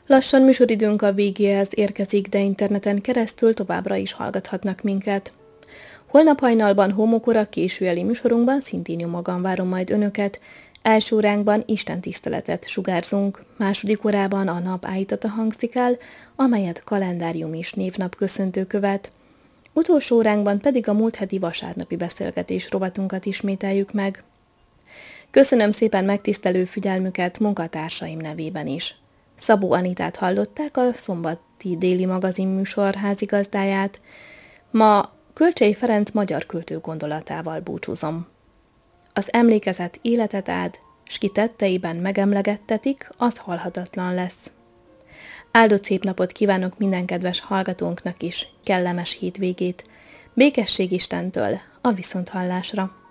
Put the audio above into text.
Lassan műsoridőnk a végéhez érkezik, de interneten keresztül továbbra is hallgathatnak minket. Holnap hajnalban homokora későeli műsorunkban szintén jó magam várom majd önöket. Első óránkban Isten tiszteletet sugárzunk, második órában a nap állítata hangzik el, amelyet kalendárium és névnap köszöntő követ. Utolsó óránkban pedig a múlt heti vasárnapi beszélgetés rovatunkat ismételjük meg. Köszönöm szépen megtisztelő figyelmüket munkatársaim nevében is. Szabó Anitát hallották, a szombati déli magazin műsor házigazdáját. Ma Kölcsey Ferenc magyar költő gondolatával búcsúzom. Az emlékezet életet áld, s ki tetteiben megemlegettetik, az halhatatlan lesz. Áldott szép napot kívánok minden kedves hallgatónknak is, kellemes hétvégét. Békesség Istentől, a viszonthallásra!